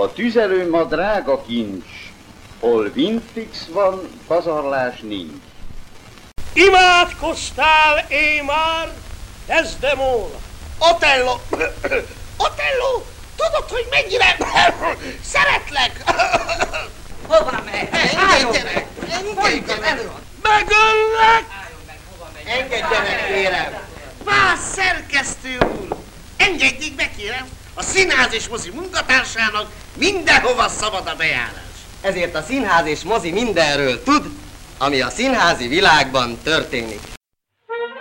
A tüzelő ma drága kincs, hol vintix van, pazarlás nincs. Imádkoztál én már, Desdemona? Otello! Otello! Tudod, hogy mennyire szeretlek? Hova megy? Engedjenek! Engedjenek! Megöllek! Engedjenek, kérem! Pász szerkesztő úr! Engedjék be, kérem! A színház és mozi munkatársának mindenhova szabad a bejárás. Ezért a színház és mozi mindenről tud, ami a színházi világban történik.